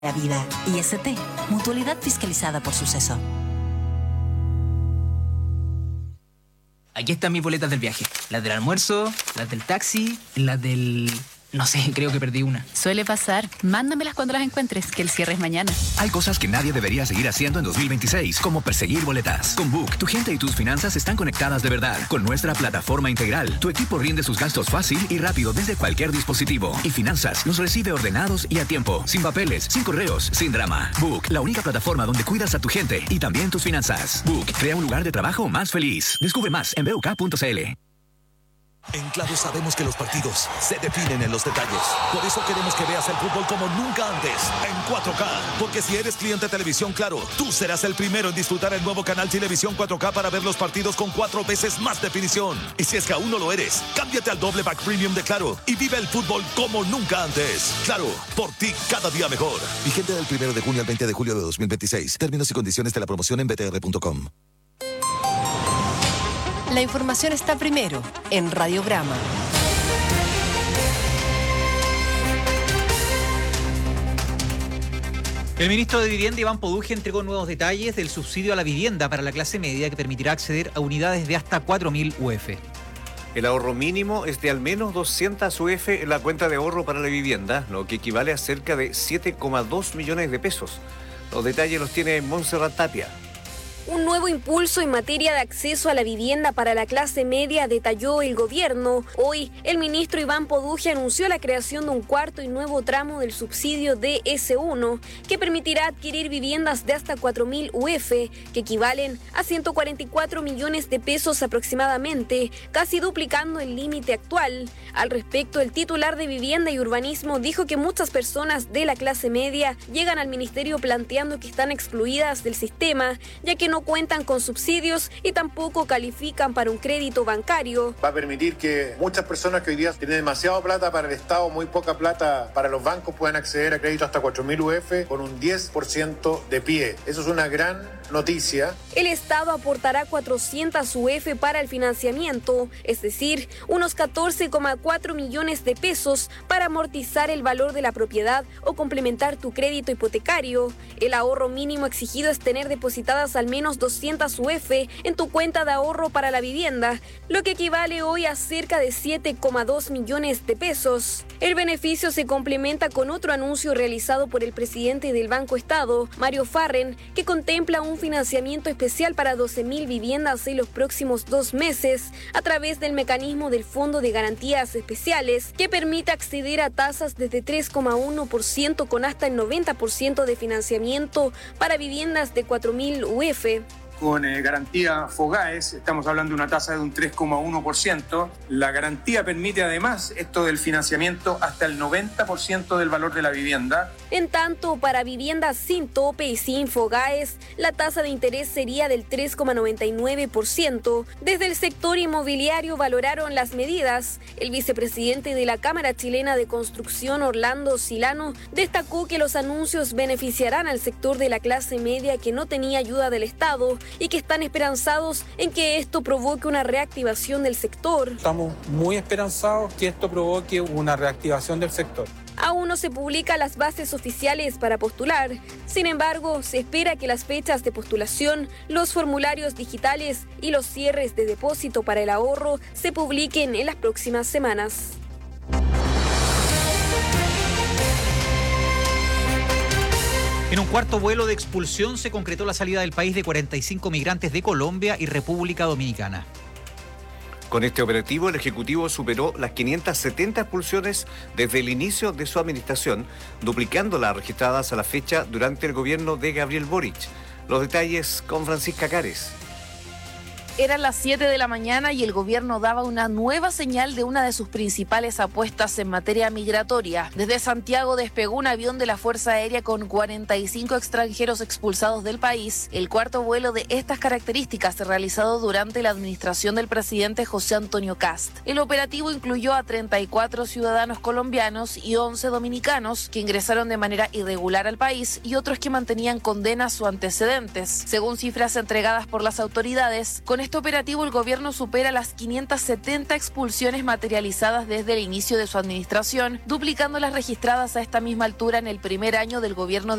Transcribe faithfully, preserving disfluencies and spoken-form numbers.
La vida. I S T, mutualidad fiscalizada por Suceso. Aquí están mis boletas del viaje. Las del almuerzo, las del taxi, las del... No sé, creo que perdí una. Suele pasar. Mándamelas cuando las encuentres, que el cierre es mañana. Hay cosas que nadie debería seguir haciendo en dos mil veintiséis, como perseguir boletas. Con Book, tu gente y tus finanzas están conectadas de verdad. Con nuestra plataforma integral, tu equipo rinde sus gastos fácil y rápido desde cualquier dispositivo. Y Finanzas los recibe ordenados y a tiempo. Sin papeles, sin correos, sin drama. Book, la única plataforma donde cuidas a tu gente y también tus finanzas. Book, crea un lugar de trabajo más feliz. Descubre más en b u k punto c l. En Claro sabemos que los partidos se definen en los detalles. Por eso queremos que veas el fútbol como nunca antes, en cuatro K. Porque si eres cliente de Televisión Claro, tú serás el primero en disfrutar el nuevo canal Televisión cuatro K para ver los partidos con cuatro veces más definición. Y si es que aún no lo eres, cámbiate al doble pack premium de Claro y vive el fútbol como nunca antes. Claro, por ti cada día mejor. Vigente del primero de junio al veinte de julio de dos mil veintiséis. Términos y condiciones de la promoción en b t r punto com. La información está primero en Radiograma. El ministro de Vivienda, Iván Poduje, entregó nuevos detalles del subsidio a la vivienda para la clase media que permitirá acceder a unidades de hasta cuatro mil U F. El ahorro mínimo es de al menos doscientas U F en la cuenta de ahorro para la vivienda, lo que equivale a cerca de siete coma dos millones de pesos. Los detalles los tiene Montserrat Tapia. Un nuevo impulso en materia de acceso a la vivienda para la clase media detalló el gobierno. Hoy, el ministro Iván Poduje anunció la creación de un cuarto y nuevo tramo del subsidio D S uno, que permitirá adquirir viviendas de hasta cuatro mil U F, que equivalen a ciento cuarenta y cuatro millones de pesos aproximadamente, casi duplicando el límite actual. Al respecto, el titular de Vivienda y Urbanismo dijo que muchas personas de la clase media llegan al ministerio planteando que están excluidas del sistema, ya que no cuentan con subsidios y tampoco califican para un crédito bancario. Va a permitir que muchas personas que hoy día tienen demasiada plata para el Estado, muy poca plata para los bancos, puedan acceder a crédito hasta cuatro mil U F con un diez por ciento de pie. Eso es una gran noticia. El Estado aportará cuatrocientas U F para el financiamiento, es decir, unos catorce coma cuatro millones de pesos para amortizar el valor de la propiedad o complementar tu crédito hipotecario. El ahorro mínimo exigido es tener depositadas al menos doscientas U F en tu cuenta de ahorro para la vivienda, lo que equivale hoy a cerca de siete coma dos millones de pesos. El beneficio se complementa con otro anuncio realizado por el presidente del Banco Estado, Mario Farren, que contempla un financiamiento especial para doce mil viviendas en los próximos dos meses a través del mecanismo del Fondo de Garantías Especiales, que permite acceder a tasas desde tres coma uno por ciento con hasta el noventa por ciento de financiamiento para viviendas de cuatro mil U F. Con eh, garantía FOGAES, estamos hablando de una tasa de un tres coma uno por ciento. La garantía permite además esto del financiamiento hasta el noventa por ciento del valor de la vivienda. En tanto, para viviendas sin tope y sin FOGAES, la tasa de interés sería del tres coma noventa y nueve por ciento. Desde el sector inmobiliario valoraron las medidas. El vicepresidente de la Cámara Chilena de Construcción, Orlando Silano, destacó que los anuncios beneficiarán al sector de la clase media que no tenía ayuda del Estado y que están esperanzados en que esto provoque una reactivación del sector. Estamos muy esperanzados que esto provoque una reactivación del sector. Aún no se publican las bases oficiales para postular. Sin embargo, se espera que las fechas de postulación, los formularios digitales y los cierres de depósito para el ahorro se publiquen en las próximas semanas. En un cuarto vuelo de expulsión se concretó la salida del país de cuarenta y cinco migrantes de Colombia y República Dominicana. Con este operativo, el Ejecutivo superó las quinientas setenta expulsiones desde el inicio de su administración, duplicando las registradas a la fecha durante el gobierno de Gabriel Boric. Los detalles con Francisca Cares. Eran las siete de la mañana y el gobierno daba una nueva señal de una de sus principales apuestas en materia migratoria. Desde Santiago despegó un avión de la Fuerza Aérea con cuarenta y cinco extranjeros expulsados del país, el cuarto vuelo de estas características realizado durante la administración del presidente José Antonio Kast. El operativo incluyó a treinta y cuatro ciudadanos colombianos y once dominicanos que ingresaron de manera irregular al país y otros que mantenían condenas o antecedentes. Según cifras entregadas por las autoridades, con Con este operativo, el gobierno supera las quinientas setenta expulsiones materializadas desde el inicio de su administración, duplicando las registradas a esta misma altura en el primer año del gobierno de